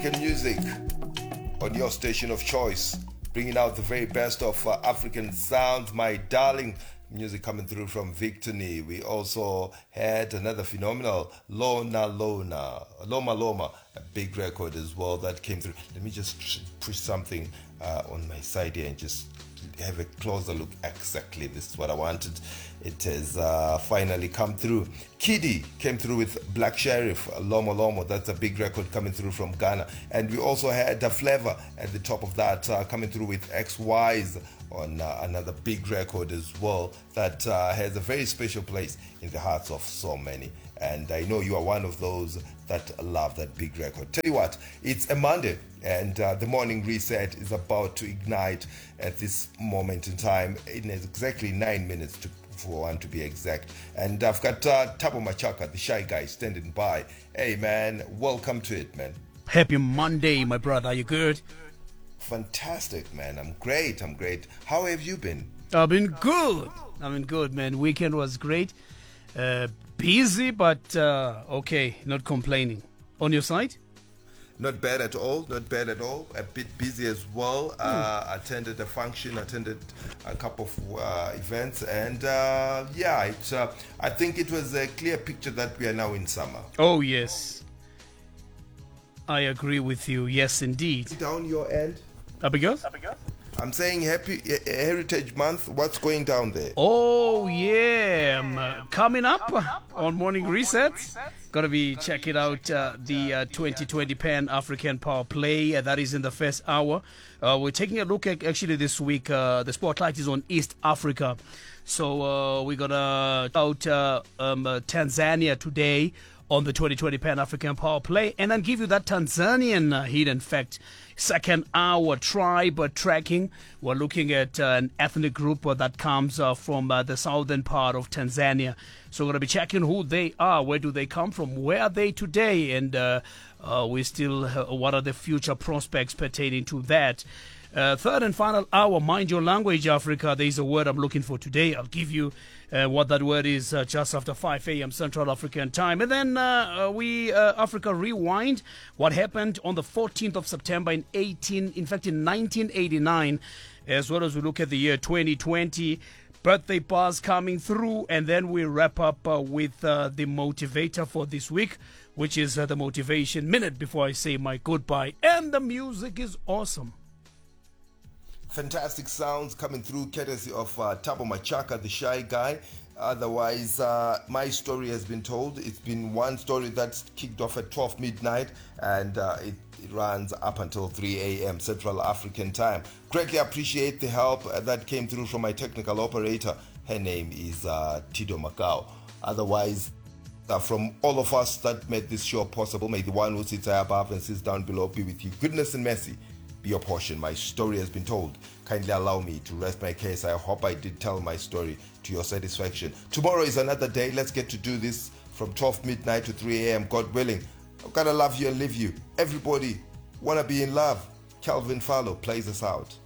African music on your station of choice, bringing out the very best of African sounds, my darling. Music coming through from Victony. We also had another phenomenal Loma Loma, a big record as well that came through. Let me just push something on my side here and just have a closer look. Exactly, this is what I wanted. It has finally come through. Kiddy came through with Black Sheriff, Loma Loma. That's a big record coming through from Ghana. And we also had a Flavor at the top of that, coming through with XY's on another big record as well that has a very special place in the hearts of so many. And I know you are one of those that love that big record. Tell you what, it's a Monday and the morning reset is about to ignite at this moment in time in exactly 9 minutes for one to be exact. And I've got Thabo Machaka, the shy guy, standing by. Hey man, welcome to it, man. Happy Monday, my brother. Are you good? Fantastic, man. I'm great. How have you been? I've been good, man. Weekend was great. Busy, but okay, not complaining. On your side? Not bad at all. A bit busy as well. Attended a function, attended a couple of events, and I think it was a clear picture that we are now in summer. Oh, yes. I agree with you. Yes, indeed. Down your end? Because? I'm saying Happy Heritage Month. What's going down there? Oh, yeah. Coming up on Morning Reset. Gonna be checking out the 2020 Pan-African Power Play. That is in the first hour. We're taking a look at, actually, this week. The spotlight is on East Africa. So we're gonna out Tanzania today on the 2020 Pan-African Power Play, and then give you that Tanzanian hidden fact. Second hour, tribe tracking. We're looking at an ethnic group that comes from the southern part of Tanzania. So we're going to be checking who they are, where do they come from, where are they today, and we still, what are the future prospects pertaining to that. Third and final hour, Mind Your Language, Africa. There's a word I'm looking for today. I'll give you what that word is just after 5 a.m. Central African time. And then we Africa Rewind, what happened on the 14th of September in 1989, as well as we look at the year 2020. Birthday bars coming through, and then we wrap up with the motivator for this week, which is the Motivation Minute before I say my goodbye. And the music is awesome. Fantastic sounds coming through courtesy of Thabo Machaka, the shy guy. Otherwise, my story has been told. It's been one story that's kicked off at 12 midnight and it runs up until 3 a.m. Central African time. Greatly appreciate the help that came through from my technical operator. Her name is Tido Macau. Otherwise, from all of us that made this show possible, may the one who sits high above and sits down below be with you. Goodness and mercy be your portion. My story has been told. Kindly allow me to rest my case. I hope I did tell my story to your satisfaction. Tomorrow is another day. Let's get to do this from 12 midnight to 3 a.m. God willing. I've got to love you and live you. Everybody wanna be in love. Calvin Farlow plays us out.